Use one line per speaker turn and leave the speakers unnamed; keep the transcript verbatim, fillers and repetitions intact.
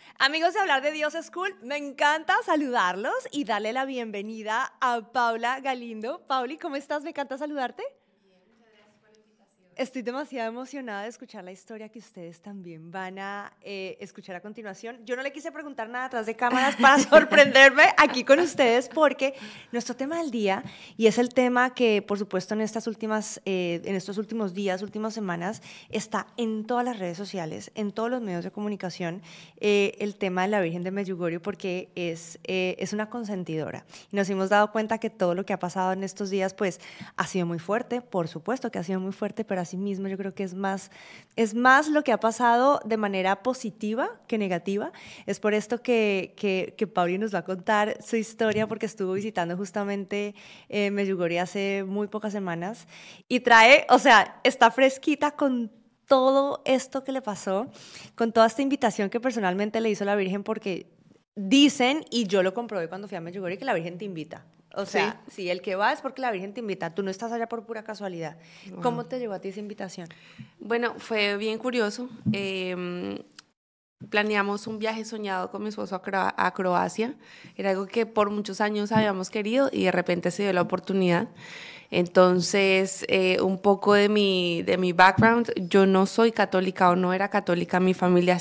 Amigos de Hablar de Dios School, me encanta saludarlos y darle la bienvenida a Paula Galindo. Pauli, ¿cómo estás? Me encanta saludarte. Estoy demasiado emocionada de escuchar la historia que ustedes también van a eh, escuchar a continuación. Yo no le quise preguntar nada atrás de cámaras para sorprenderme aquí con ustedes porque nuestro tema del día, y es el tema que por supuesto en, estas últimas, eh, en estos últimos días, últimas semanas, está en todas las redes sociales, en todos los medios de comunicación, eh, el tema de la Virgen de Medjugorje, porque es, eh, es una consentidora. Y nos hemos dado cuenta que todo lo que ha pasado en estos días pues ha sido muy fuerte, por supuesto que ha sido muy fuerte, pero mismo yo creo que es más, es más lo que ha pasado de manera positiva que negativa. Es por esto que, que, que Pauli nos va a contar su historia, porque estuvo visitando justamente eh, Medjugorje hace muy pocas semanas y trae, o sea, está fresquita con todo esto que le pasó, con toda esta invitación que personalmente le hizo la Virgen, porque dicen, y yo lo comprobé cuando fui a Medjugorje, que la Virgen te invita. O sea, sí. sí, el que va es porque la Virgen te invita. Tú no estás allá por pura casualidad. Wow. ¿Cómo te llegó a ti esa invitación?
Bueno, fue bien curioso. Eh, planeamos un viaje soñado con mi esposo a, Cro- a Croacia. Era algo que por muchos años habíamos querido y de repente se dio la oportunidad. Entonces, eh, un poco de mi, de mi background, yo no soy católica o no era católica, mi familia